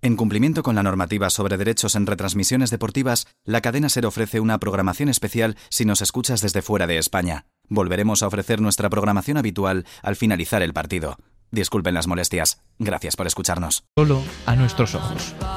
En cumplimiento con la normativa sobre derechos en retransmisiones deportivas, la cadena SER ofrece una programación especial si nos escuchas desde fuera de España. Volveremos a ofrecer nuestra programación habitual al finalizar el partido. Disculpen las molestias. Gracias por escucharnos. Solo a nuestros ojos.